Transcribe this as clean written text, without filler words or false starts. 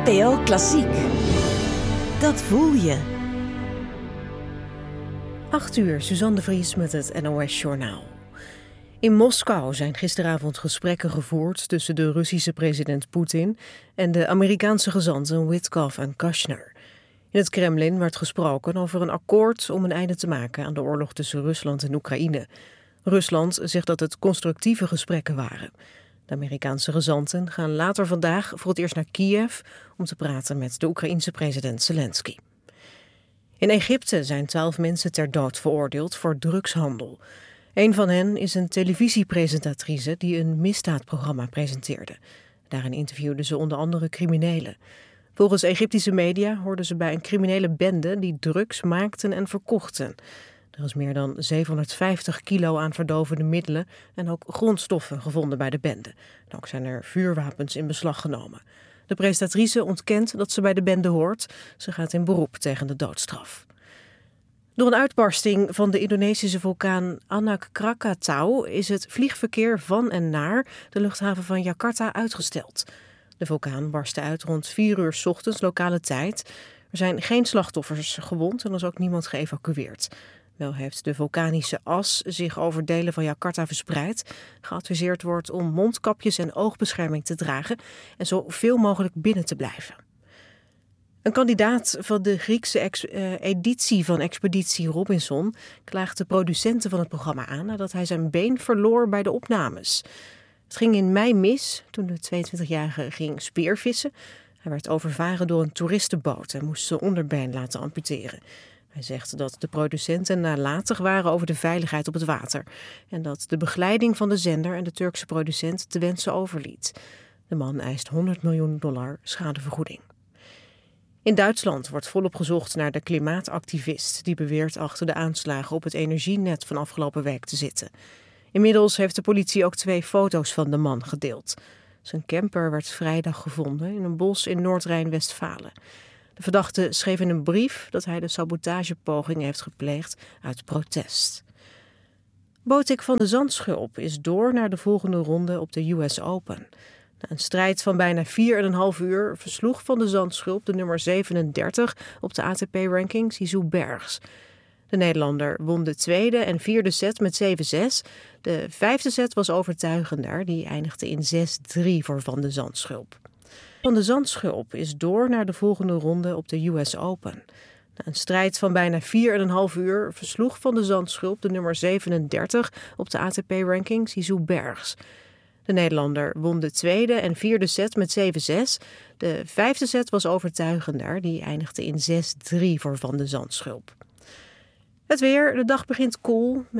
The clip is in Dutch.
NPO Klassiek. Dat voel je. 8:00, Suzanne de Vries met het NOS-journaal. In Moskou zijn gisteravond gesprekken gevoerd tussen de Russische president Poetin en de Amerikaanse gezanten Witkoff en Kushner. In het Kremlin werd gesproken over een akkoord om een einde te maken aan de oorlog tussen Rusland en Oekraïne. Rusland zegt dat het constructieve gesprekken waren. De Amerikaanse gezanten gaan later vandaag voor het eerst naar Kiev om te praten met de Oekraïense president Zelensky. In Egypte zijn 12 mensen ter dood veroordeeld voor drugshandel. Een van hen is een televisiepresentatrice die een misdaadprogramma presenteerde. Daarin interviewde ze onder andere criminelen. Volgens Egyptische media hoorden ze bij een criminele bende die drugs maakten en verkochten. Er is meer dan 750 kilo aan verdovende middelen en ook grondstoffen gevonden bij de bende. En ook zijn er vuurwapens in beslag genomen. De presentatrice ontkent dat ze bij de bende hoort. Ze gaat in beroep tegen de doodstraf. Door een uitbarsting van de Indonesische vulkaan Anak Krakatau is het vliegverkeer van en naar de luchthaven van Jakarta uitgesteld. De vulkaan barstte uit rond 4:00 's ochtends lokale tijd. Er zijn geen slachtoffers gewond en er is ook niemand geëvacueerd. Wel heeft de vulkanische as zich over delen van Jakarta verspreid. Geadviseerd wordt om mondkapjes en oogbescherming te dragen en zoveel mogelijk binnen te blijven. Een kandidaat van de Griekse editie van Expeditie Robinson klaagt de producenten van het programma aan nadat hij zijn been verloor bij de opnames. Het ging in mei mis toen de 22-jarige ging speervissen. Hij werd overvaren door een toeristenboot en moest zijn onderbeen laten amputeren. Hij zegt dat de producenten nalatig waren over de veiligheid op het water en dat de begeleiding van de zender en de Turkse producent te wensen overliet. De man eist $100 miljoen schadevergoeding. In Duitsland wordt volop gezocht naar de klimaatactivist die beweert achter de aanslagen op het energienet van afgelopen week te zitten. Inmiddels heeft de politie ook 2 foto's van de man gedeeld. Zijn camper werd vrijdag gevonden in een bos in Noord-Rijn-Westfalen. De verdachte schreef in een brief dat hij de sabotagepoging heeft gepleegd uit protest. Botic van de Zandschulp is door naar de volgende ronde op de US Open. Na een strijd van bijna 4,5 uur versloeg Van de Zandschulp de nummer 37 op de ATP-ranking Zizou Bergs. De Nederlander won de tweede en vierde set met 7-6. De vijfde set was overtuigender, die eindigde in 6-3 voor Van de Zandschulp. Van de Zandschulp is door naar de volgende ronde op de US Open. Na een strijd van bijna 4,5 uur versloeg Van de Zandschulp de nummer 37 op de ATP-ranking Zizou Bergs. De Nederlander won de tweede en vierde set met 7-6. De vijfde set was overtuigender, die eindigde in 6-3 voor Van de Zandschulp. Het weer, de dag begint koel.